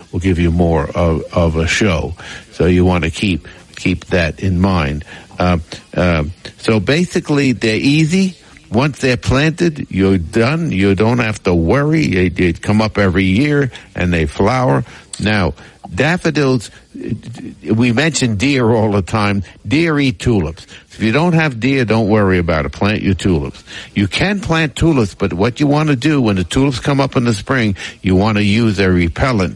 will give you more of a show. So you want to keep that in mind. So basically, they're easy. Once they're planted, you're done. You don't have to worry. They come up every year and they flower. Now, daffodils, we mention deer all the time. Deer eat tulips. If you don't have deer, don't worry about it. Plant your tulips. You can plant tulips, but what you want to do when the tulips come up in the spring, you want to use a repellent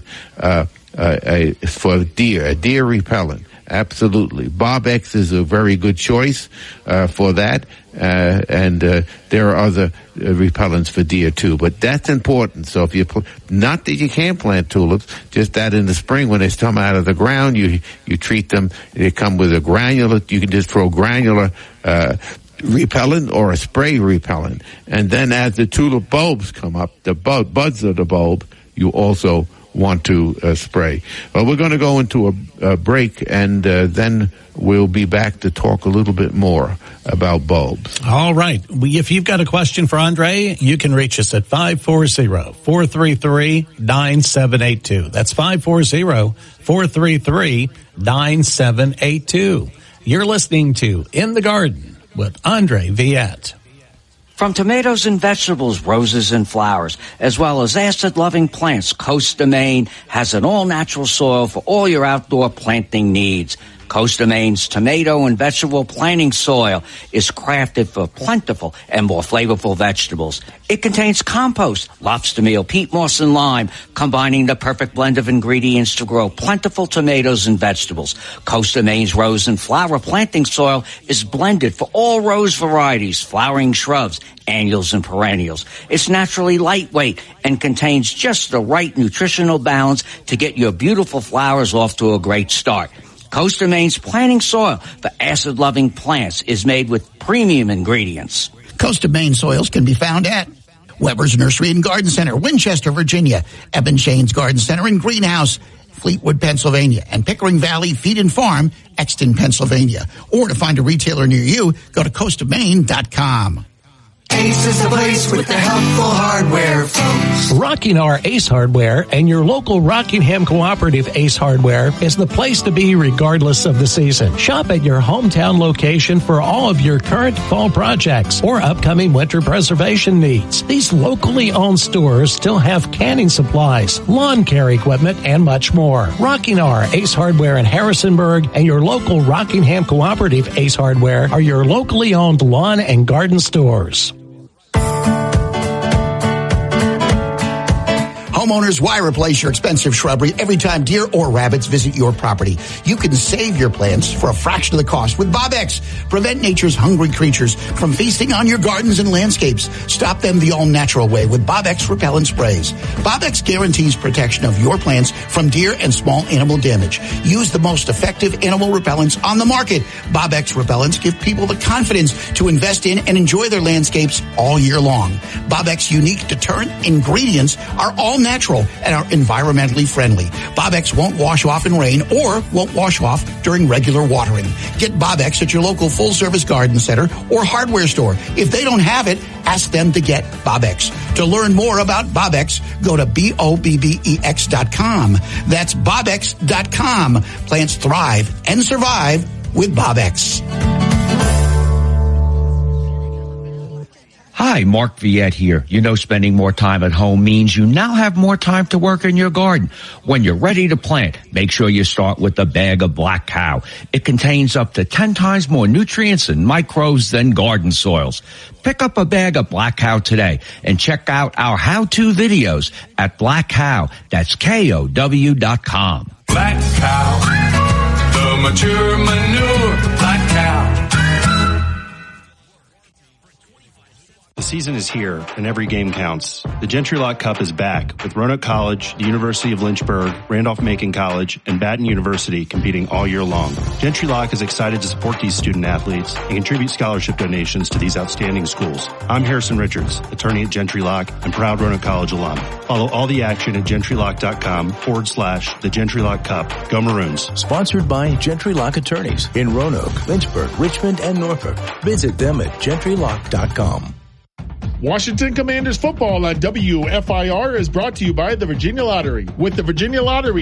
for deer, a deer repellent. Absolutely. Bob X is a very good choice for that, and there are other repellents for deer too. But that's important. So if you not that you can't plant tulips, just that in the spring when they come out of the ground, you treat them. They come with a granular. You can just throw granular repellent or a spray repellent, and then as the tulip bulbs come up, the buds of the bulb, you also want to spray. Well, we're going to go into a break, and then we'll be back to talk a little bit more about bulbs. All right. If you've got a question for Andre, you can reach us at 540-433-9782. That's 540-433-9782. You're listening to In the Garden with Andre Viette. From tomatoes and vegetables, roses and flowers, as well as acid-loving plants, Costa Maine has an all-natural soil for all your outdoor planting needs. Costa Maine's tomato and vegetable planting soil is crafted for plentiful and more flavorful vegetables. It contains compost, lobster meal, peat moss, and lime, combining the perfect blend of ingredients to grow plentiful tomatoes and vegetables. Costa Maine's rose and flower planting soil is blended for all rose varieties, flowering shrubs, annuals, and perennials. It's naturally lightweight and contains just the right nutritional balance to get your beautiful flowers off to a great start. Costa Maine's planting soil for acid-loving plants is made with premium ingredients. Costa Maine soils can be found at Weber's Nursery and Garden Center, Winchester, Virginia, Eben Shane's Garden Center and Greenhouse, Fleetwood, Pennsylvania, and Pickering Valley Feed and Farm, Exton, Pennsylvania. Or to find a retailer near you, go to CostaMaine.com. Ace is the place with the helpful hardware, folks. Rockingham Ace Hardware and your local Rockingham Cooperative Ace Hardware is the place to be regardless of the season. Shop at your hometown location for all of your current fall projects or upcoming winter preservation needs. These locally owned stores still have canning supplies, lawn care equipment, and much more. Rockingham Ace Hardware in Harrisonburg and your local Rockingham Cooperative Ace Hardware are your locally owned lawn and garden stores. Homeowners, why replace your expensive shrubbery every time deer or rabbits visit your property? You can save your plants for a fraction of the cost with Bob-X. Prevent nature's hungry creatures from feasting on your gardens and landscapes. Stop them the all-natural way with Bob-X repellent sprays. Bob-X guarantees protection of your plants from deer and small animal damage. Use the most effective animal repellents on the market. Bob-X repellents give people the confidence to invest in and enjoy their landscapes all year long. Bob-X unique deterrent ingredients are all natural and are environmentally friendly. Bob-X won't wash off in rain or won't wash off during regular watering. Get Bob-X at your local full-service garden center or hardware store. If they don't have it, ask them to get Bob-X. To learn more about Bob-X, go to BOBBEX.com. That's BobX.com. Plants thrive and survive with Bob-X. Hi, Mark Viette here. You know, spending more time at home means you now have more time to work in your garden. When you're ready to plant, make sure you start with a bag of Black Cow. It contains up to 10 times more nutrients and microbes than garden soils. Pick up a bag of Black Cow today and check out our how-to videos at Black Cow. That's KOW.com. Black Cow, the mature manure, Black Cow. The season is here, and every game counts. The Gentry Lock Cup is back, with Roanoke College, the University of Lynchburg, Randolph-Macon College, and Baton University competing all year long. Gentry Lock is excited to support these student athletes and contribute scholarship donations to these outstanding schools. I'm Harrison Richards, attorney at Gentry Lock and proud Roanoke College alum. Follow all the action at gentrylock.com/the Gentry Lock Cup. Go Maroons. Sponsored by Gentry Lock Attorneys in Roanoke, Lynchburg, Richmond, and Norfolk. Visit them at gentrylock.com. Washington Commanders football on WFIR is brought to you by the Virginia Lottery. With the Virginia Lottery,